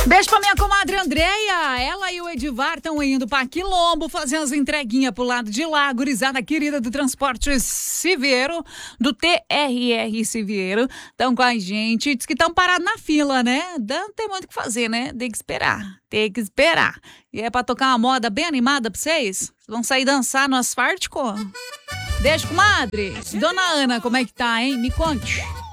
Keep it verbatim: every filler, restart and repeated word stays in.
Beijo pra minha comadre Andréia. Ela e o Edivar estão indo pra Quilombo fazer as entreguinhas pro lado de lá. Gurizada querida do Transporte Siveiro, do T R R Siveiro, estão com a gente. Diz que estão parados na fila, né? Não tem muito o que fazer, né? Tem que esperar. Tem que esperar. E é pra tocar uma moda bem animada pra vocês? Vão sair dançar no asfáltico? Beijo, comadre. Dona Ana, como é que tá, hein? Me conte.